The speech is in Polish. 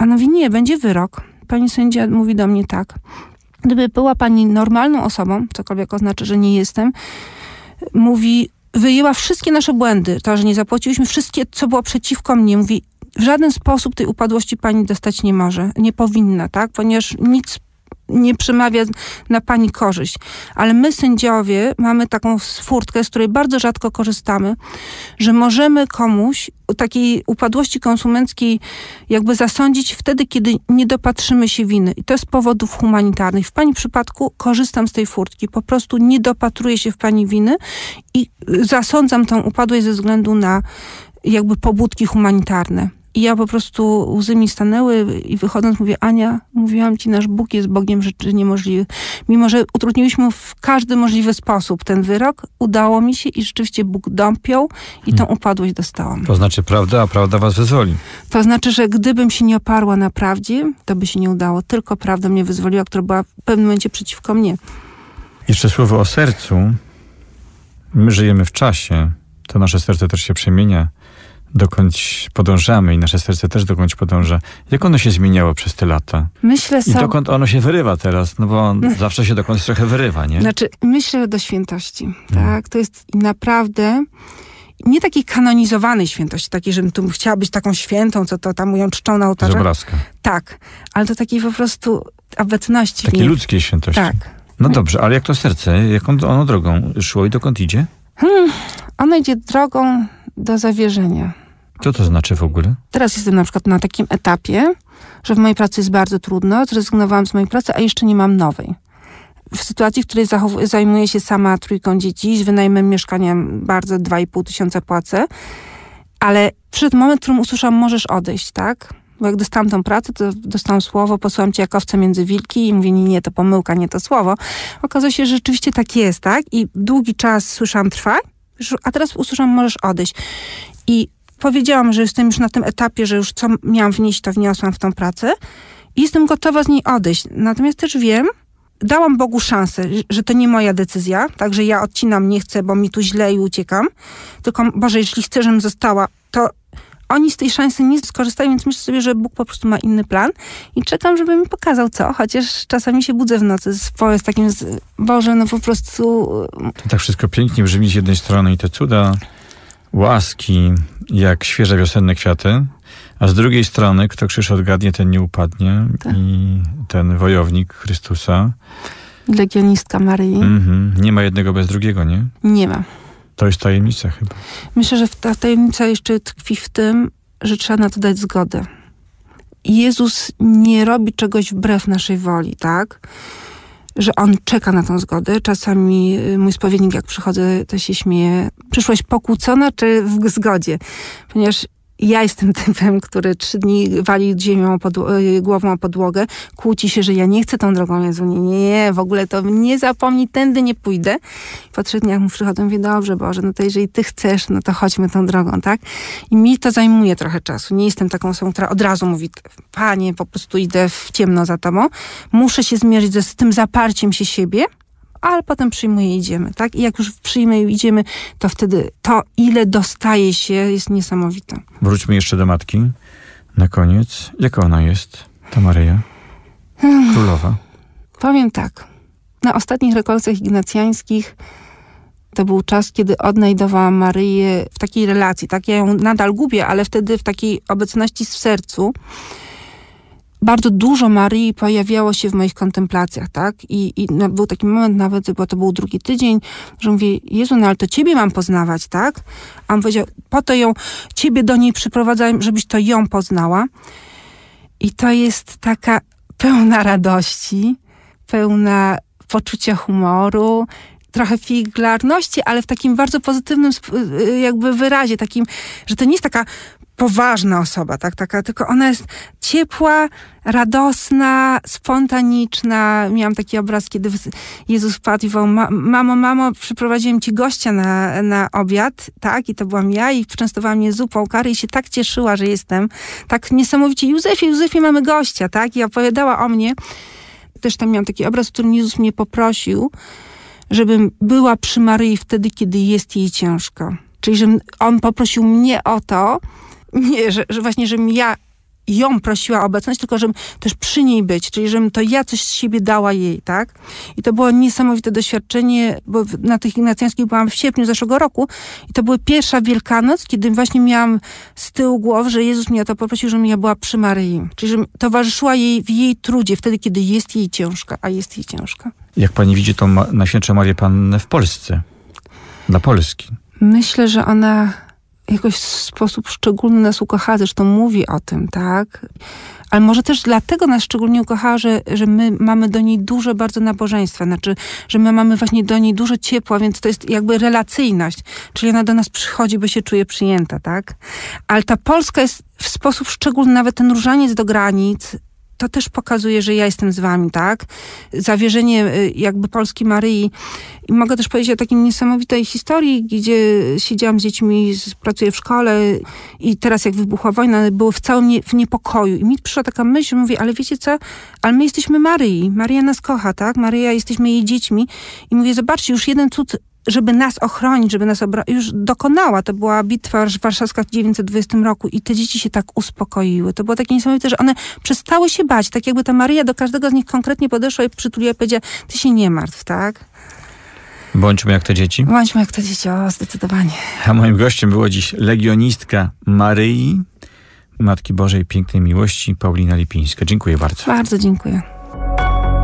A mówi, nie, będzie wyrok. Pani sędzia mówi do mnie tak. Gdyby była pani normalną osobą, cokolwiek oznacza, że nie jestem, mówi, wyjęła wszystkie nasze błędy, to, że nie zapłaciliśmy, wszystkie, co było przeciwko mnie. Mówi, w żaden sposób tej upadłości pani dostać nie może, nie powinna, tak? Ponieważ nic nie przemawia na pani korzyść. Ale my, sędziowie, mamy taką furtkę, z której bardzo rzadko korzystamy, że możemy komuś takiej upadłości konsumenckiej jakby zasądzić wtedy, kiedy nie dopatrzymy się winy. I to z powodów humanitarnych. W pani przypadku korzystam z tej furtki. Po prostu nie dopatruję się w pani winy i zasądzam tą upadłość ze względu na jakby pobudki humanitarne. I ja po prostu łzy mi stanęły i wychodząc mówię, Ania, mówiłam ci, nasz Bóg jest Bogiem rzeczy niemożliwych. Mimo że utrudniliśmy w każdy możliwy sposób ten wyrok, udało mi się i rzeczywiście Bóg dąpiął i tą upadłość dostałam. To znaczy prawda, a prawda was wyzwoli. To znaczy, że gdybym się nie oparła na prawdzie, to by się nie udało. Tylko prawda mnie wyzwoliła, która była w pewnym momencie przeciwko mnie. Jeszcze słowo o sercu. My żyjemy w czasie. To nasze serce też się przemienia. Dokąd podążamy i nasze serce też dokąd podąża. Jak ono się zmieniało przez te lata? Myślę I dokąd ono się wyrywa teraz? No bo zawsze się dokądś trochę wyrywa, nie? Znaczy, myślę do świętości. Tak? To jest naprawdę nie takiej kanonizowanej świętości, takiej, żebym tu chciała być taką świętą, co to tam ją czczą na ołtarze. Z obrazka. Tak, ale to takiej po prostu obecności. Takiej ludzkiej świętości. Tak. No dobrze, ale jak to serce? Jaką ono drogą szło i dokąd idzie? Ono idzie drogą do zawierzenia. Co to znaczy w ogóle? Teraz jestem na przykład na takim etapie, że w mojej pracy jest bardzo trudno, zrezygnowałam z mojej pracy, a jeszcze nie mam nowej. W sytuacji, w której zajmuję się sama 3 dzieci, z wynajmem mieszkania bardzo 2,5 tysiąca płacę, ale przyszedł moment, w którym usłyszałam, możesz odejść, tak? Bo jak dostałam tą pracę, to dostałam słowo, posłałam cię jak owce między wilki i mówię, nie, to pomyłka, nie to słowo. Okazuje się, że rzeczywiście tak jest, tak? I długi czas słyszałam trwa, a teraz usłyszałam, możesz odejść. I powiedziałam, że jestem już na tym etapie, że już co miałam wnieść, to wniosłam w tą pracę i jestem gotowa z niej odejść. Natomiast też wiem, dałam Bogu szansę, że to nie moja decyzja, także ja odcinam, nie chcę, bo mi tu źle i uciekam. Tylko, Boże, jeśli chcę, żebym została, to oni z tej szansy nie skorzystają, więc myślę sobie, że Bóg po prostu ma inny plan i czekam, żeby mi pokazał co, chociaż czasami się budzę w nocy z takim, Boże, no po prostu... To tak wszystko pięknie brzmi z jednej strony i te cuda, łaski, jak świeże wiosenne kwiaty, a z drugiej strony, kto krzyż odgadnie, ten nie upadnie. Tak. I ten wojownik Chrystusa. Legionistka Maryi. Nie ma jednego bez drugiego, nie? Nie ma. To jest tajemnica chyba. Myślę, że ta tajemnica jeszcze tkwi w tym, że trzeba na to dać zgodę. Jezus nie robi czegoś wbrew naszej woli, tak? Że On czeka na tą zgodę. Czasami mój spowiednik, jak przychodzę, to się śmieje. Przyszłaś pokłócona czy w zgodzie? Ponieważ ja jestem typem, który 3 dni wali ziemią głową o podłogę, kłóci się, że ja nie chcę tą drogą, Jezu, nie, w ogóle to nie zapomnij, tędy nie pójdę. Po 3 dniach mu przychodzę, mówię, dobrze, Boże, no to jeżeli Ty chcesz, no to chodźmy tą drogą, tak? I mi to zajmuje trochę czasu. Nie jestem taką osobą, która od razu mówi, Panie, po prostu idę w ciemno za Tobą. Muszę się zmierzyć z tym zaparciem się siebie, ale potem przyjmuję i idziemy, tak? I jak już przyjmę i idziemy, to wtedy to, ile dostaje się, jest niesamowite. Wróćmy jeszcze do matki. Na koniec. Jaka ona jest, ta Maryja? Królowa. Powiem tak. Na ostatnich rekolekcjach ignacjańskich to był czas, kiedy odnajdowałam Maryję w takiej relacji, tak? Ja ją nadal gubię, ale wtedy w takiej obecności w sercu. Bardzo dużo Maryi pojawiało się w moich kontemplacjach, tak? I no, był taki moment nawet, bo to był 2 tydzień, że mówię, Jezu, no ale to Ciebie mam poznawać, tak? A on powiedział, po to Ciebie do niej przyprowadzałem, żebyś to ją poznała. I to jest taka pełna radości, pełna poczucia humoru, trochę figlarności, ale w takim bardzo pozytywnym jakby wyrazie, takim, że to nie jest taka poważna osoba, tak, taka, tylko ona jest ciepła, radosna, spontaniczna. Miałam taki obraz, kiedy Jezus padł i wołał, mamo, przyprowadziłem ci gościa na obiad, tak, i to byłam ja i częstowała mnie zupą kary i się tak cieszyła, że jestem. Tak niesamowicie, Józefie, mamy gościa, tak, i opowiadała o mnie. Też tam miałam taki obraz, w którym Jezus mnie poprosił, żebym była przy Maryi wtedy, kiedy jest jej ciężko. Czyli, że On poprosił mnie o to, nie, że właśnie, żebym ja ją prosiła o obecność, tylko żebym też przy niej być, czyli żebym to ja coś z siebie dała jej, tak? I to było niesamowite doświadczenie, bo na tych ignacjańskich byłam w sierpniu zeszłego roku i to była pierwsza Wielkanoc, kiedy właśnie miałam z tyłu głowy, że Jezus mnie o to poprosił, żebym ja była przy Maryi. Czyli żebym towarzyszyła jej w jej trudzie, wtedy, kiedy jest jej ciężka, a jest jej ciężka. Jak pani widzi tą Najświętszą Marię Pannę w Polsce? Dla Polski? Myślę, że ona jakoś w sposób szczególny nas ukochała, zresztą mówi o tym, tak? Ale może też dlatego nas szczególnie ukochała, że my mamy do niej dużo bardzo nabożeństwa, znaczy, że my mamy właśnie do niej dużo ciepła, więc to jest jakby relacyjność, czyli ona do nas przychodzi, bo się czuje przyjęta, tak? Ale ta Polska jest w sposób szczególny, nawet ten różaniec do granic, to też pokazuje, że ja jestem z wami, tak? Zawierzenie jakby Polski Maryi. I mogę też powiedzieć o takiej niesamowitej historii, gdzie siedziałam z dziećmi, pracuję w szkole i teraz jak wybuchła wojna, były w niepokoju. I mi przyszła taka myśl, mówię, ale wiecie co? Ale my jesteśmy Maryi. Maryja nas kocha, tak? Maryja, jesteśmy jej dziećmi. I mówię, zobaczcie, już jeden cud, żeby nas ochronić, żeby nas już dokonała. To była bitwa warszawska w 1920 roku i te dzieci się tak uspokoiły. To było takie niesamowite, że one przestały się bać. Tak jakby ta Maryja do każdego z nich konkretnie podeszła i przytuliła i powiedziała, ty się nie martw, tak? Bądźmy jak te dzieci. Bądźmy jak te dzieci, o, zdecydowanie. A moim gościem było dziś legionistka Maryi, Matki Bożej Pięknej Miłości, Paulina Lipińska. Dziękuję bardzo. Bardzo dziękuję.